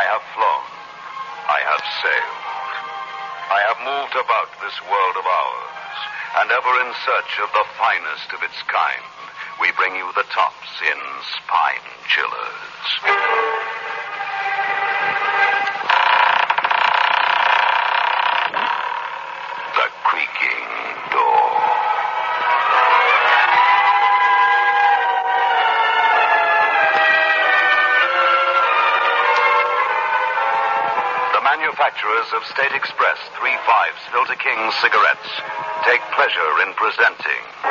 have flown. I have sailed. I have moved about this world of ours, and ever in search of the finest of its kind, we bring you the tops in Spine Chillers. The creaking door. The manufacturers of State Express 3/5 Filter King cigarettes take pleasure in presenting